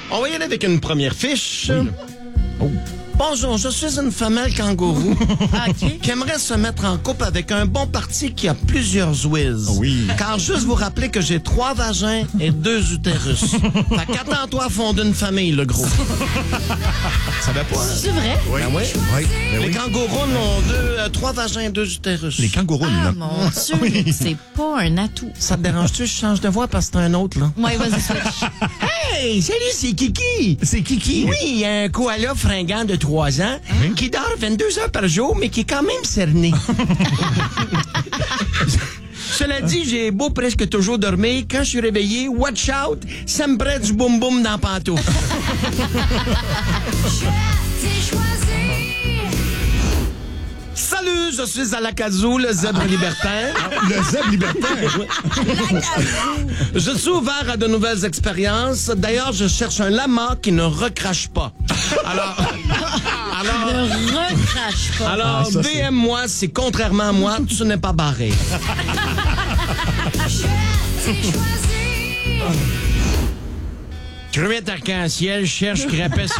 On va y aller avec une première fiche. Oui. Oh. Bonjour, je suis une femelle kangourou OK. qui aimerait se mettre en couple avec un bon parti qui a plusieurs whiz. Oui. Car juste vous rappeler que j'ai 3 vagins et 2 utérus. Fait qu'attends-toi à fonder une famille, le gros. Ça va pas? C'est vrai? Oui. Ben oui. Oui. Ben Les oui. kangourous ont 3 vagins et 2 utérus. Les kangourous, Ah, là. mon Dieu, Oui. c'est pas un atout. Ça te dérange-tu? Je change de voix parce que c'est un autre, là. Ouais, vas-y, switch. Hey, salut, c'est Kiki. C'est Kiki. Oui, un koala fringant de 3 ans qui dort 22 heures par jour, mais qui est quand même cerné. Cela dit, j'ai beau presque toujours dormir. Quand je suis réveillé, watch out, ça me prête du boum-boum dans la pantoufle. Salut, je suis Alakazou, le zèbre libertin. Le zèbre libertin. Je suis ouvert à de nouvelles expériences. D'ailleurs, je cherche un lama qui ne recrache pas. Alors, Ne recrache pas. alors Ah, ça, c'est- DM-moi si, contrairement à moi, tu n'es pas barré. Crevette arc-en-ciel cherche crapet